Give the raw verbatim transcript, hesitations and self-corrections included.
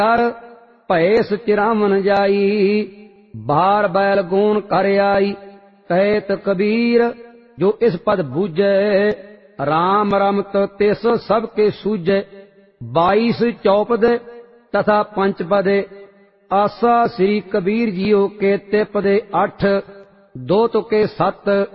कर भय सचिरावन जाई, बार बैल गुण कर आई। कहत कबीर जो इस पद बूझे, राम रमत तिस सबके सूझे। बाईस चौपद तथा पंचपदे, आसा श्री कबीर जीओ के तिपदे अठ, दो तुके सत।